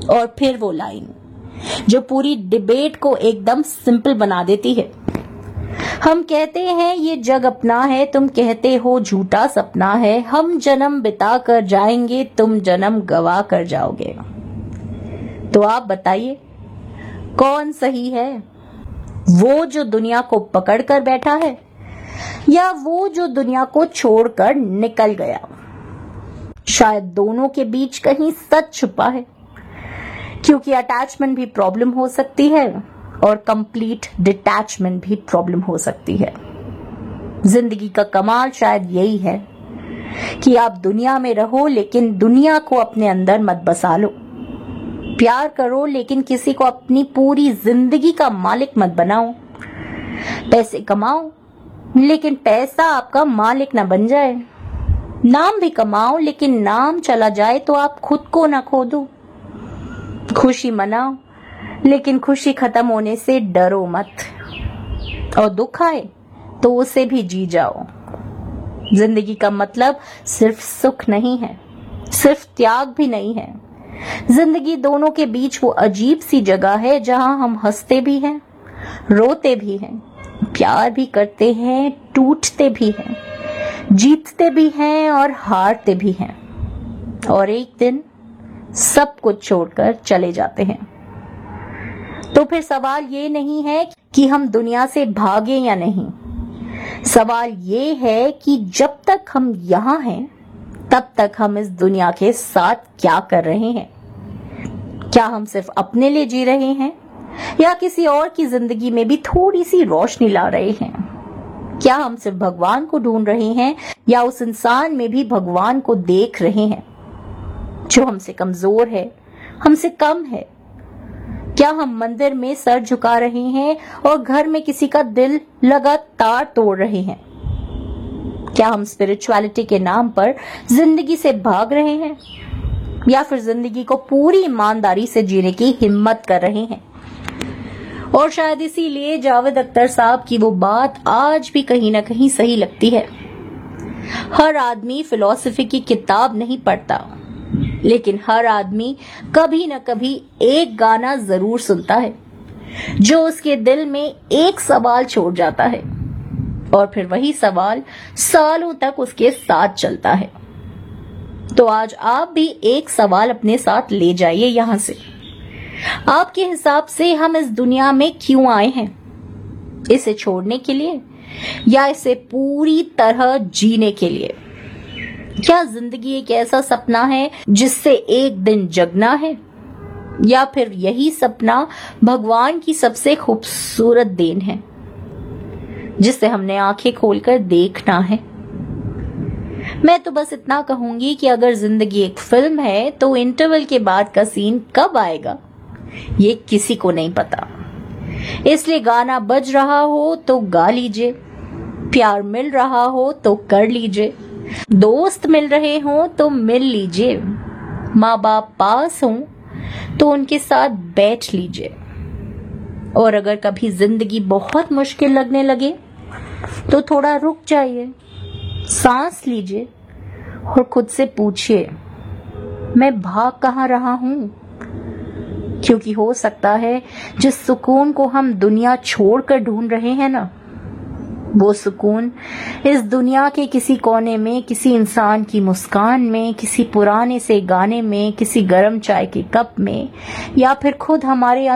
और फिर वो लाइन जो पूरी डिबेट को एकदम सिंपल बना देती है। हम कहते हैं ये जग अपना है, तुम कहते हो झूठा सपना है, हम जन्म बिता कर जाएंगे, तुम जन्म गवा कर जाओगे। तो आप बताइए कौन सही है, वो जो दुनिया को पकड़ कर बैठा है या वो जो दुनिया को छोड़कर निकल गया? शायद दोनों के बीच कहीं सच छुपा है, क्योंकि अटैचमेंट भी प्रॉब्लम हो सकती है और कंप्लीट डिटैचमेंट भी प्रॉब्लम हो सकती है। जिंदगी का कमाल शायद यही है कि आप दुनिया में रहो लेकिन दुनिया को अपने अंदर मत बसा लो। प्यार करो लेकिन किसी को अपनी पूरी जिंदगी का मालिक मत बनाओ। पैसे कमाओ लेकिन पैसा आपका मालिक ना बन जाए। नाम भी कमाओ लेकिन नाम चला जाए तो आप खुद को ना खो दो। खुशी मनाओ लेकिन खुशी खत्म होने से डरो मत, और दुख आए तो उसे भी जी जाओ। जिंदगी का मतलब सिर्फ सुख नहीं है, सिर्फ त्याग भी नहीं है। जिंदगी दोनों के बीच वो अजीब सी जगह है जहां हम हंसते भी हैं, रोते भी हैं, प्यार भी करते हैं, टूटते भी हैं, जीतते भी हैं और हारते भी हैं, और एक दिन सब कुछ छोड़कर चले जाते हैं। तो फिर सवाल ये नहीं है कि हम दुनिया से भागे या नहीं, सवाल ये है कि जब तक हम यहाँ हैं तब तक हम इस दुनिया के साथ क्या कर रहे हैं। क्या हम सिर्फ अपने लिए जी रहे हैं या किसी और की जिंदगी में भी थोड़ी सी रोशनी ला रहे हैं? क्या हम सिर्फ भगवान को ढूंढ रहे हैं या उस इंसान में भी भगवान को देख रहे हैं जो हमसे कमजोर है, हमसे कम है? क्या हम मंदिर में सर झुका रहे हैं और घर में किसी का दिल लगातार तोड़ रहे हैं? क्या हम स्पिरिचुअलिटी के नाम पर जिंदगी से भाग रहे हैं या फिर जिंदगी को पूरी ईमानदारी से जीने की हिम्मत कर रहे हैं? और शायद इसीलिए जावेद अख्तर साहब की वो बात आज भी कहीं ना कहीं सही लगती है। हर आदमी फिलॉसफी की किताब नहीं पढ़ता, लेकिन हर आदमी कभी न कभी एक गाना जरूर सुनता है जो उसके दिल में एक सवाल छोड़ जाता है, और फिर वही सवाल सालों तक उसके साथ चलता है। तो आज आप भी एक सवाल अपने साथ ले जाइए यहां से। आपके हिसाब से हम इस दुनिया में क्यों आए हैं? इसे छोड़ने के लिए या इसे पूरी तरह जीने के लिए? क्या जिंदगी एक ऐसा सपना है जिससे एक दिन जगना है, या फिर यही सपना भगवान की सबसे खूबसूरत देन है जिसे हमने आंखें खोलकर देखना है? मैं तो बस इतना कहूंगी कि अगर जिंदगी एक फिल्म है तो इंटरवल के बाद का सीन कब आएगा ये किसी को नहीं पता। इसलिए गाना बज रहा हो तो गा लीजिए, प्यार मिल रहा हो तो कर लीजिए, दोस्त मिल रहे हो तो मिल लीजिए, माँ बाप पास हो तो उनके साथ बैठ लीजिए। और अगर कभी जिंदगी बहुत मुश्किल लगने लगे तो थोड़ा रुक जाइए, सांस लीजिए और खुद से पूछिए मैं भाग कहाँ रहा हूं? क्योंकि हो सकता है जिस सुकून को हम दुनिया छोड़कर ढूंढ रहे हैं ना, वो सुकून इस दुनिया के किसी कोने में, किसी इंसान की मुस्कान में, किसी पुराने से गाने में, किसी गर्म चाय के कप में, या फिर खुद हमारे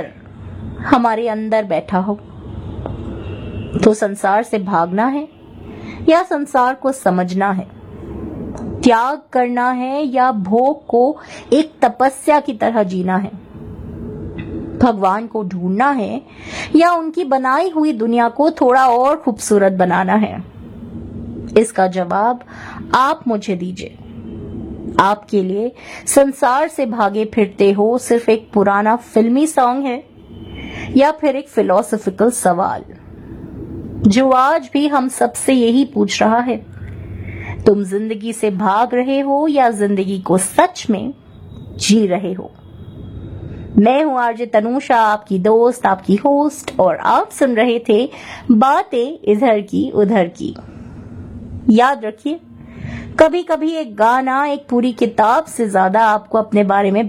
अंदर बैठा हो। तो संसार से भागना है या संसार को समझना है? त्याग करना है या भोग को एक तपस्या की तरह जीना है? भगवान को ढूंढना है या उनकी बनाई हुई दुनिया को थोड़ा और खूबसूरत बनाना है? इसका जवाब आप मुझे दीजिए। आपके लिए संसार से भागे फिरते हो सिर्फ एक पुराना फिल्मी सॉन्ग है या फिर एक फिलोसॉफिकल सवाल जो आज भी हम सबसे यही पूछ रहा है? तुम जिंदगी से भाग रहे हो या जिंदगी को सच में जी रहे हो? मैं हूं आरजे तनुषा, आपकी दोस्त, आपकी होस्ट, और आप सुन रहे थे बातें इधर की उधर की। याद रखिए, कभी कभी एक गाना एक पूरी किताब से ज्यादा आपको अपने बारे में